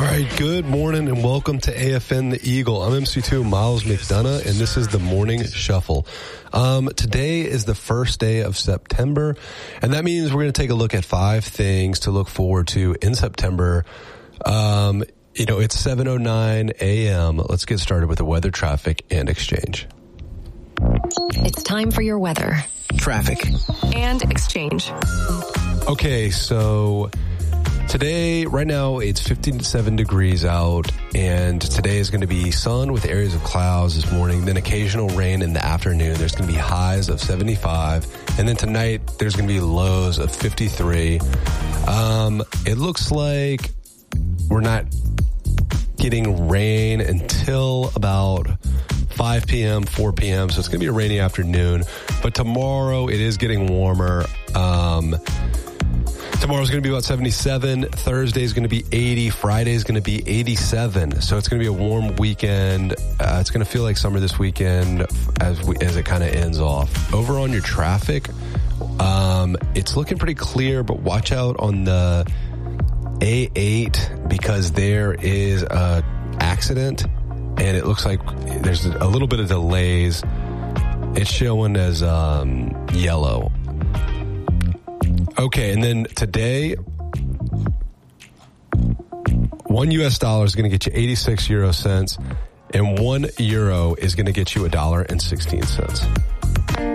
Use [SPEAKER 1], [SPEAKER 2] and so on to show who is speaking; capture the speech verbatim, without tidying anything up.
[SPEAKER 1] All right, good morning and welcome to A F N The Eagle. I'm M C two Miles McDonough, and this is the Morning Shuffle. Um, today is the first day of September, and that means we're going to take a look at five things to look forward to in September. Um, you know, it's seven oh nine a.m. Let's get started with the weather, traffic, and exchange.
[SPEAKER 2] It's time for your weather,
[SPEAKER 3] traffic,
[SPEAKER 2] and exchange.
[SPEAKER 1] Okay, so today, right now, it's fifty-seven degrees out, and today is going to be sun with areas of clouds this morning, then occasional rain in the afternoon. There's going to be highs of seventy-five, and then tonight, there's going to be lows of fifty-three. Um, it looks like we're not getting rain until about five p.m., four p.m., so it's going to be a rainy afternoon. But tomorrow, it is getting warmer. Um... Tomorrow's going to be about seventy-seven. Thursday is going to be eighty. Friday is going to be eighty-seven. So it's going to be a warm weekend. Uh, it's going to feel like summer this weekend as we, as it kind of ends off. Over on your traffic, um, it's looking pretty clear, but watch out on the A eight because there is a accident, and it looks like there's a little bit of delays. It's showing as um, yellow. Okay, and then today, one U S dollar is going to get you eighty-six euro cents, and one euro is going to get you a dollar and sixteen cents.